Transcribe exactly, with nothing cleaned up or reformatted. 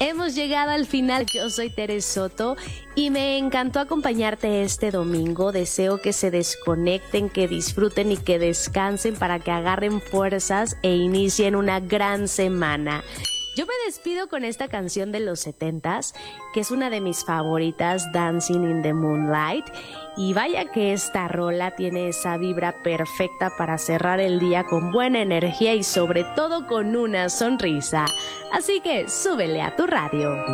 Hemos llegado al final. Yo soy Tere Soto y me encantó acompañarte este domingo. Deseo que se desconecten, que disfruten y que descansen para que agarren fuerzas e inicien una gran semana. Yo me despido con esta canción de los setentas, que es una de mis favoritas, Dancing in the Moonlight. Y vaya que esta rola tiene esa vibra perfecta para cerrar el día con buena energía y sobre todo con una sonrisa. Así que súbele a tu radio.